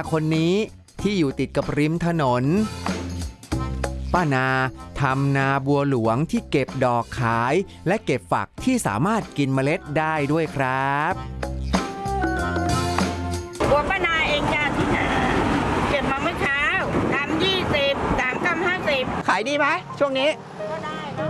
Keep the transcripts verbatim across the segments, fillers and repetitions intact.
คนนี้ที่อยู่ติดกับริมถนนป้านาทำนาบัวหลวงที่เก็บดอกขายและเก็บฝักที่สามารถกินเมล็ดได้ด้วยครับบัวป้านาเองจ้าที่นาเก็บมาเมื่อเช้าทำยี่สิบสามกรัมห้าสิบขายดีไหมช่วงนี้ก็ได้นะ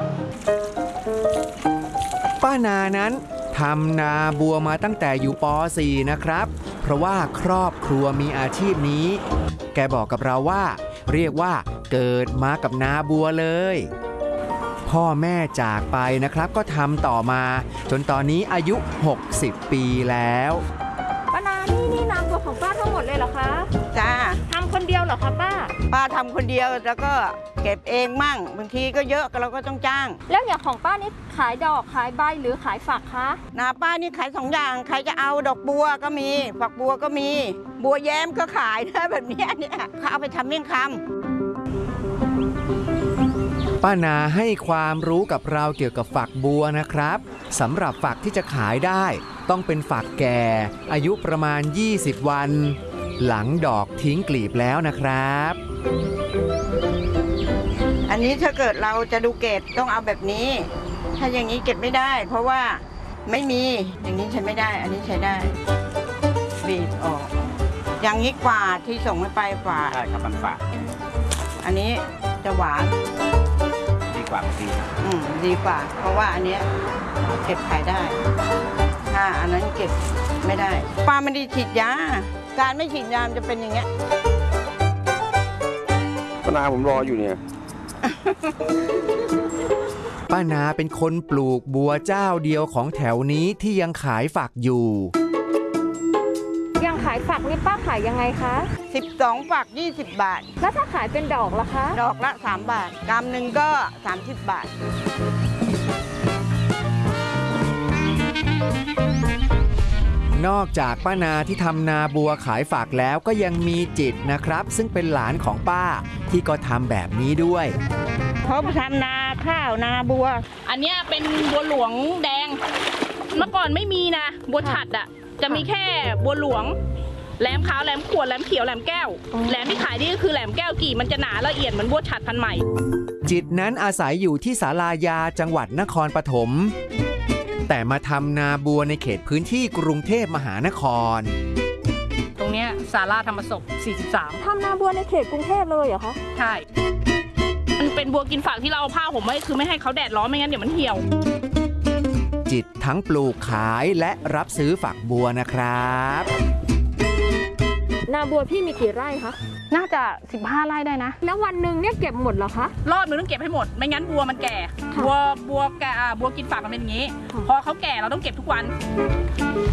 ป้านานั้นทำนาบัวมาตั้งแต่อยู่ป .สี่ นะครับเพราะว่าครอบครัวมีอาชีพนี้แกบอกกับเราว่าเรียกว่าเกิดมากับนาบัวเลยพ่อแม่จากไปนะครับก็ทำต่อมาจนตอนนี้อายุหกสิบปีแล้วป้านานี่นี่นาบัวของป้าทั้งหมดเลยเหรอคะจ้าทำคนเดียวเหรอคะป้าป้าทำคนเดียวแล้วก็เก็บเองมั่งบางทีก็เยอะก็เราก็ต้องจ้างแล้วอย่างของป้านี่ขายดอกขายใบหรือขายฝักคะนาป้านี่ขายสองอย่างใครจะเอาดอกบัวก็มีฝักบัวก็มีบัวแย้มก็ขายนะแบบนี้เนี่ยเขาเอาไปทำเมี่ยงคำป้านาให้ความรู้กับเราเกี่ยวกับฝักบัวนะครับสำหรับฝักที่จะขายได้ต้องเป็นฝักแก่อายุประมาณยี่สิบวันหลังดอกทิ้งกลีบแล้วนะครับอันนี้ถ้าเกิดเราจะดูเกตต้องเอาแบบนี้ถ้าอย่างนี้เก็บไม่ได้เพราะว่าไม่มีอย่างนี้ใช้ไม่ได้อันนี้ใช้ได้บีบออกอย่างนี้กว่าที่ส่งไม่ไปกว่าใช่ครับมันฝาดอันนี้จะหวานดีกว่าดีอืมดีกว่าเพราะว่าอันนี้เก็บขายได้ถ้าอันนั้นเก็บไม่ได้ปลาไม่ได้ฉีดยาการไม่ฉีดยาจะเป็นอย่างเงี้ยป้านาผมรออยู่เนี่ยป้านาเป็นคนปลูกบัวเจ้าเดียวของแถวนี้ที่ยังขายฝักอยู่ยังขายฝักนี่ป้าขายยังไงคะสิบสองฝักยี่สิบบาทแล้วถ้าขายเป็นดอกล่ะคะดอกละสามบาทกรัมหนึ่งก็สามสิบบาทนอกจากป้านาที่ทำนาบัวขายฝากแล้วก็ยังมีจิตนะครับซึ่งเป็นหลานของป้าที่ก็ทำแบบนี้ด้วยเขาทำนาข้าวนาบัวอันนี้เป็นบัวหลวงแดงเมื่อก่อนไม่มีนะบัวฉัดอ่ะจะมีแค่บัวหลวงแหลมขาวแหลมขวดแหลมเขียวแหลมแก้วแหลมที่ขายนี่ก็คือแหลมแก้วกี่มันจะหนาละเอียดเหมือนบัวฉัดพันธุ์ใหม่จิตนั้นอาศัยอยู่ที่ศาลายาจังหวัดนครปฐมแต่มาทำนาบัวในเขตพื้นที่กรุงเทพมหานครตรงนี้ศาลาธรรมศพสี่สิบสามทำนาบัวในเขตกรุงเทพเลยเหรอคะใช่มันเป็นบัวกินฝักที่เราเอาผ้าห่มไว้คือไม่ให้เขาแดดร้อนไม่งั้นเดี๋ยวมันเหี่ยวจิตทั้งปลูกขายและรับซื้อฝักบัวนะครับนาบัวพี่มีกี่ไร่คะน่าจะสิบห้าไร่ได้นะแล้ววันหนึ่งเนี่ยเก็บหมดเหรอคะรอบนึงต้องเก็บให้หมดไม่งั้นบัวมันแก่บัวบัวแก่บัวกินฝักมันเป็นอย่างนี้พอเขาแก่เราต้องเก็บทุกวัน